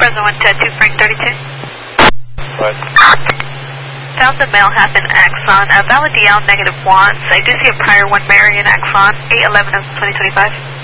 Fresno 1 to 2 Frank 32. Right. Found the male half in Axon. Valid DL -1. I do see a prior 1 Marion Axon, 8/11 of 2025.